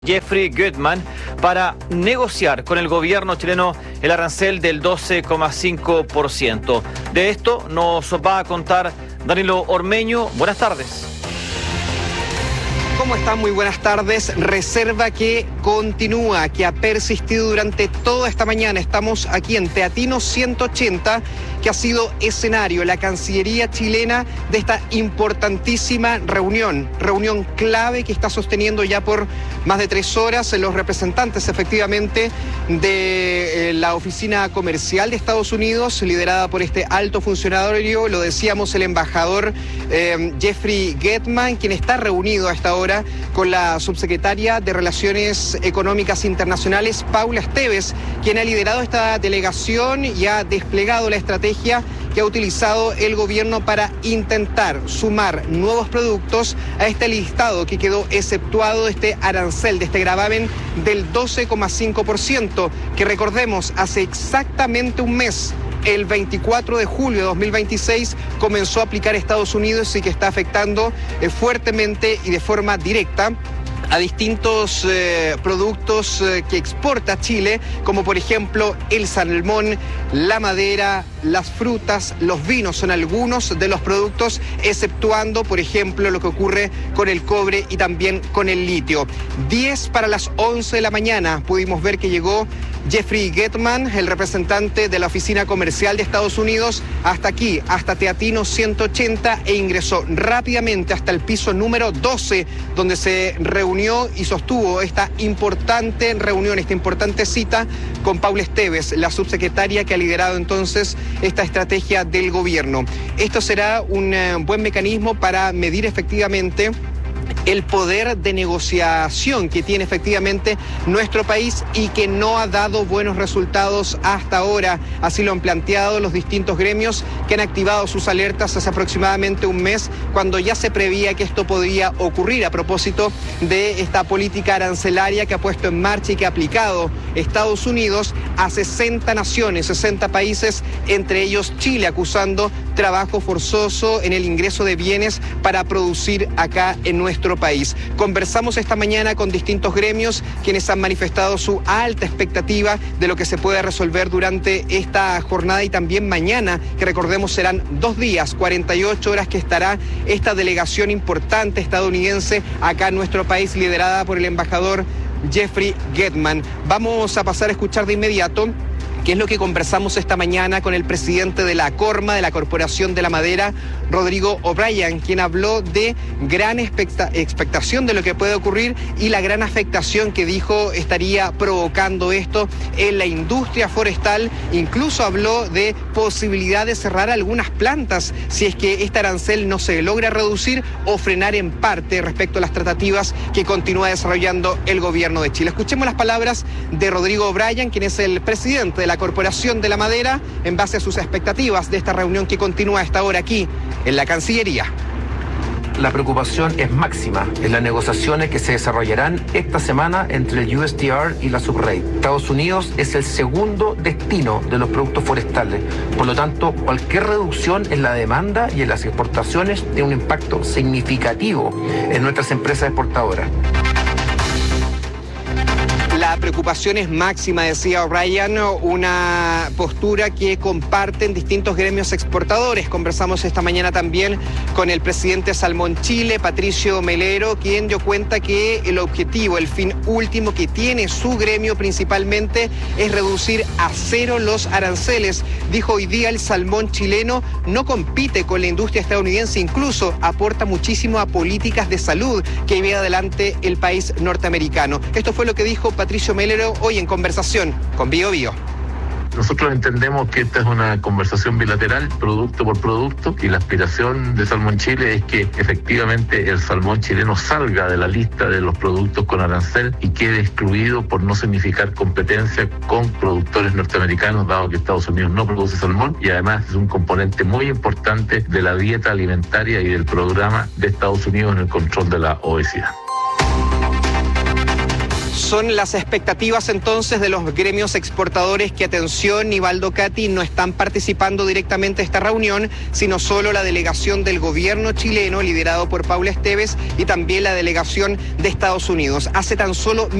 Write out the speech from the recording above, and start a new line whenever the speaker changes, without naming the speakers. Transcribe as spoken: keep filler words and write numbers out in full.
Jeffrey Gutmann para negociar con el gobierno chileno el arancel del doce coma cinco por ciento. De esto nos va a contar Danilo Ormeño. Buenas tardes.
¿Cómo están? Muy buenas tardes. Reserva que continúa, que ha persistido durante toda esta mañana. Estamos aquí en Teatino ciento ochenta, que ha sido escenario, la Cancillería chilena, de esta importantísima reunión. Reunión clave que está sosteniendo ya por más de tres horas los representantes, efectivamente, de la Oficina Comercial de Estados Unidos, liderada por este alto funcionario, lo decíamos, el embajador eh, Jeffrey Gutmann, quien está reunido a esta hora con la subsecretaria de Relaciones Económicas Internacionales, Paula Esteves, quien ha liderado esta delegación y ha desplegado la estrategia que ha utilizado el gobierno para intentar sumar nuevos productos a este listado que quedó exceptuado de este arancel, de este gravamen del doce coma cinco por ciento, que recordemos, hace exactamente un mes, el veinticuatro de julio de dos mil veintiséis, comenzó a aplicar Estados Unidos y que está afectando eh, fuertemente y de forma directa a distintos eh, productos eh, que exporta Chile, como por ejemplo el salmón, la madera, las frutas, los vinos, son algunos de los productos, exceptuando, por ejemplo, lo que ocurre con el cobre y también con el litio. diez para las once de la mañana pudimos ver que llegó Jeffrey Gutmann, el representante de la Oficina Comercial de Estados Unidos, hasta aquí, hasta Teatino ciento ochenta, e ingresó rápidamente hasta el piso número doce, donde se reunió y sostuvo esta importante reunión, esta importante cita con Paula Esteves, la subsecretaria que ha liderado entonces esta estrategia del gobierno. Esto será un eh, buen mecanismo para medir efectivamente el poder de negociación que tiene efectivamente nuestro país y que no ha dado buenos resultados hasta ahora. Así lo han planteado los distintos gremios que han activado sus alertas hace aproximadamente un mes, cuando ya se preveía que esto podría ocurrir a propósito de esta política arancelaria que ha puesto en marcha y que ha aplicado Estados Unidos a sesenta naciones, sesenta países, entre ellos Chile, acusando trabajo forzoso en el ingreso de bienes para producir acá en nuestro país. Conversamos esta mañana con distintos gremios, quienes han manifestado su alta expectativa de lo que se puede resolver durante esta jornada y también mañana, que recordemos serán dos días, cuarenta y ocho horas, que estará esta delegación importante estadounidense acá en nuestro país, liderada por el embajador Jeffrey Gutmann. Vamos a pasar a escuchar de inmediato qué es lo que conversamos esta mañana con el presidente de la CORMA, de la Corporación de la Madera, Rodrigo O'Brien, quien habló de gran expecta- expectación de lo que puede ocurrir y la gran afectación que dijo estaría provocando esto en la industria forestal. Incluso habló de posibilidad de cerrar algunas plantas si es que este arancel no se logra reducir o frenar en parte respecto a las tratativas que continúa desarrollando el gobierno de Chile. Escuchemos las palabras de Rodrigo O'Brien, quien es el presidente de la Corporación de la Madera, en base a sus expectativas de esta reunión que continúa a esta hora aquí en la Cancillería.
La preocupación es máxima en las negociaciones que se desarrollarán esta semana entre el U S T R y la Subrate. Estados Unidos es el segundo destino de los productos forestales. Por lo tanto, cualquier reducción en la demanda y en las exportaciones tiene un impacto significativo en nuestras empresas exportadoras.
La preocupación es máxima, decía O'Brien, una postura que comparten distintos gremios exportadores. Conversamos esta mañana también con el presidente de Salmón Chile, Patricio Melero, quien dio cuenta que el objetivo, el fin último que tiene su gremio principalmente es reducir a cero los aranceles. Dijo, hoy día el salmón chileno no compite con la industria estadounidense, incluso aporta muchísimo a políticas de salud que lleva adelante el país norteamericano. Esto fue lo que dijo Patricio Patricio Melero hoy en conversación con Bio Bio.
Nosotros entendemos que esta es una conversación bilateral, producto por producto, y la aspiración de Salmón Chile es que efectivamente el salmón chileno salga de la lista de los productos con arancel y quede excluido por no significar competencia con productores norteamericanos, dado que Estados Unidos no produce salmón y además es un componente muy importante de la dieta alimentaria y del programa de Estados Unidos en el control de la obesidad.
Son las expectativas entonces de los gremios exportadores que, atención, Nivaldo, Katy, no están participando directamente de esta reunión, sino solo la delegación del gobierno chileno liderado por Paula Esteves y también la delegación de Estados Unidos. Hace tan solo